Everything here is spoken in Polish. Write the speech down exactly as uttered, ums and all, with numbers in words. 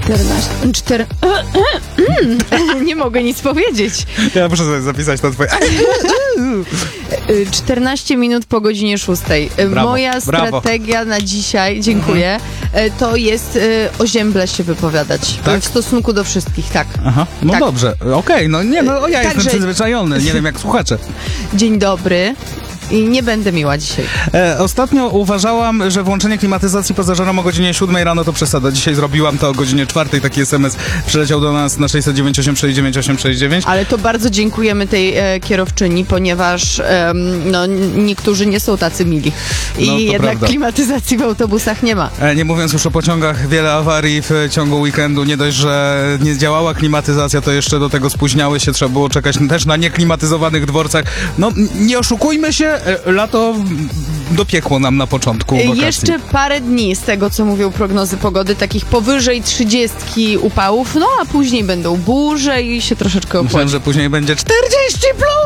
czternaście... cztery... Nie mogę nic powiedzieć. Ja muszę sobie zapisać to twoje... czternaście minut po godzinie szóstej. Brawo, Moja brawo. strategia na dzisiaj, dziękuję, to jest o ziemble się wypowiadać. Tak? W stosunku do wszystkich, tak. Aha, no Tak. dobrze, okej, no nie, no ja Także- jestem przyzwyczajony, nie wiem jak słuchacze. Dzień dobry. I nie będę miła dzisiaj. E, ostatnio uważałam, że włączenie klimatyzacji pasażerom o godzinie siódmej rano to przesada. Dzisiaj zrobiłam to o godzinie czwartej, taki es em es przyleciał do nas na sześćset dziewięć osiem sześć dziewięć osiem sześć dziewięć. Ale to bardzo dziękujemy tej e, kierowczyni, ponieważ em, no, n- niektórzy nie są tacy mili. I No, to jednak prawda. klimatyzacji w autobusach nie ma. E, nie mówiąc już o pociągach, wiele awarii w ciągu weekendu. Nie dość, że nie działała klimatyzacja, to jeszcze do tego spóźniały się. Trzeba było czekać też na nieklimatyzowanych dworcach. No, n- nie oszukujmy się, e, lato dopiekło nam na początku E, wakacji. Jeszcze parę dni z tego, co mówią prognozy pogody, takich powyżej trzydziestki upałów, no a później będą burze i się troszeczkę Myślałem, ochłodzi. że później będzie czterdzieści plus.